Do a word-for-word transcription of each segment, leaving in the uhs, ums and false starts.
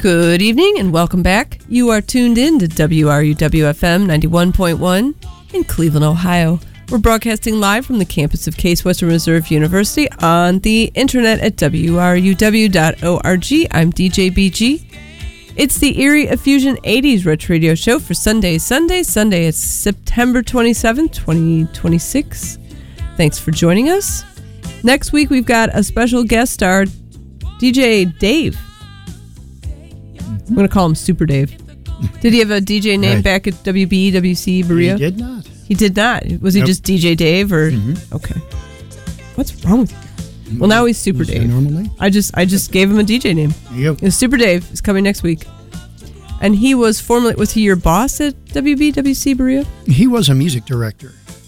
Good evening and welcome back. You are tuned in to W R U W F M ninety-one point one in Cleveland, Ohio. We're broadcasting live from the campus of Case Western Reserve University on the internet at W R U W dot org. I'm D J B G. It's the Erie Effusion eighties Retro Radio Show for Sunday, Sunday, Sunday. It's September twenty-seventh, twenty twenty-six. Thanks for joining us. Next week, we've got a special guest star, D J Dave. I'm going to call him Super Dave. Did he have a D J name right. back at W B, W C, Berea? He did not. He did not. Was he nope. just D J Dave or? Mm-hmm. Okay. What's wrong with you? Well, now he's Super Is Dave. Normally? I just I just gave him a D J name. There you go. Super Dave is coming next week. And he was formerly, was he your boss at W B, W C, Berea? He was a music director.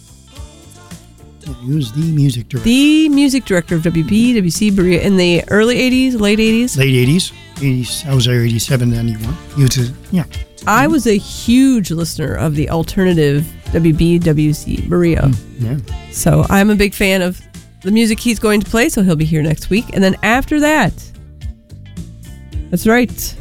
He was the music director. The music director of W B, W C, Berea in the early eighties, late eighties? Late eighties. eighties. I was there eighty-seven, ninety-one. He was a, yeah. I was a huge listener of the alternative W B, W C, Berea. Mm, yeah. So I'm a big fan of the music he's going to play, so he'll be here next week. And then after that, that's right,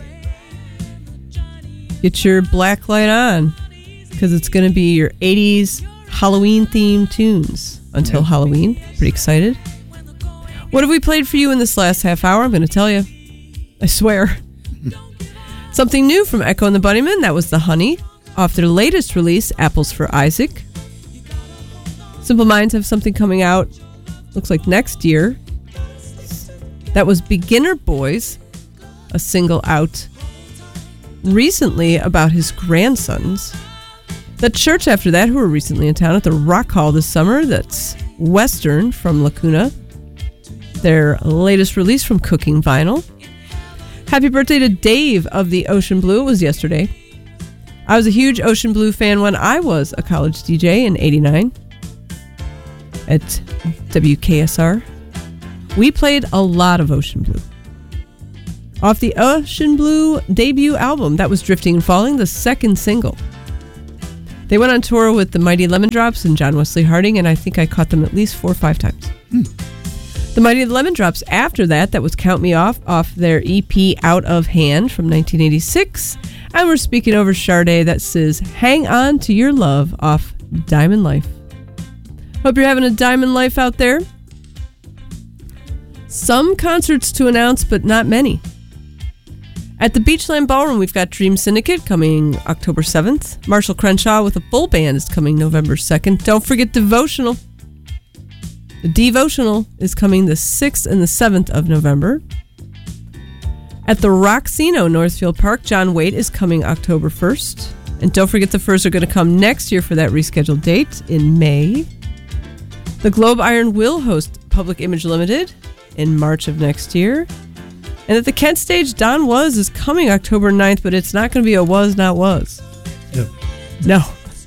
get your black light on, because it's going to be your eighties Halloween-themed tunes until yeah. Halloween. Pretty excited. What have we played for you in this last half hour? I'm going to tell you. I swear. Something new from Echo and the Bunnymen. That was The Honey, off their latest release, Apples for Isaac. Simple Minds have something coming out, looks like next year. That was Beginner Boys, a single out recently about his grandsons. The Church after that, who were recently in town at the Rock Hall this summer. That's Western from Lacuna. Their latest release from Cooking Vinyl. Happy birthday to Dave of the Ocean Blue. It was yesterday. I was a huge Ocean Blue fan when I was a college D J in eighty-nine at W K S R. We played a lot of Ocean Blue. Off the Ocean Blue debut album, that was Drifting and Falling, the second single. They went on tour with the Mighty Lemon Drops and John Wesley Harding, and I think I caught them at least four or five times. Hmm. The Mighty Lemon Drops after that, that was Count Me Off, off their E P Out of Hand from nineteen eighty-six. And we're speaking over Sade, that says Hang On to Your Love off Diamond Life. Hope you're having a Diamond Life out there. Some concerts to announce, but not many. At the Beachland Ballroom, we've got Dream Syndicate coming October seventh. Marshall Crenshaw with a full band is coming November second. Don't forget Devotional. The Devotional is coming the sixth and the seventh of November. At the Roxino, Northfield Park, John Waite is coming October first. And don't forget the Furs are going to come next year for that rescheduled date in May. The Globe Iron will host Public Image Limited in March of next year. And at the Kent Stage, Don Was is coming October ninth, but it's not going to be a Was Not Was. No. No.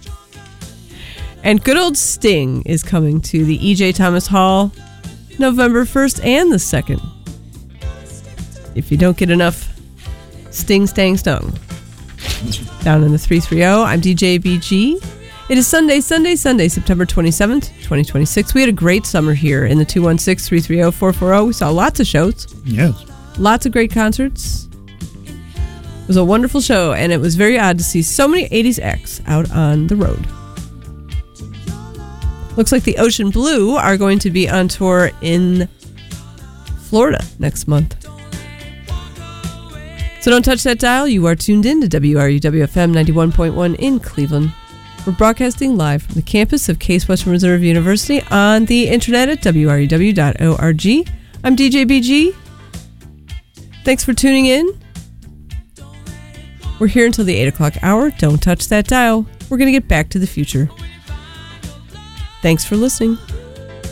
And good old Sting is coming to the E J Thomas Hall November first and the second. If you don't get enough Sting, Stang, Stung. Down in the three thirty, I'm D J B G. It is Sunday, Sunday, Sunday, September twenty-seventh, twenty twenty-six. We had a great summer here in the two one six, three three zero, four four zero. We saw lots of shows. Yes. Lots of great concerts. It was a wonderful show, and it was very odd to see so many eighties acts out on the road. Looks like the Ocean Blue are going to be on tour in Florida next month. So don't touch that dial. You are tuned in to W R U W F M ninety-one point one in Cleveland. We're broadcasting live from the campus of Case Western Reserve University on the internet at W R U W dot org. I'm D J B G. Thanks for tuning in. We're here until the eight o'clock hour. Don't touch that dial. We're going to get back to the future. Thanks for listening.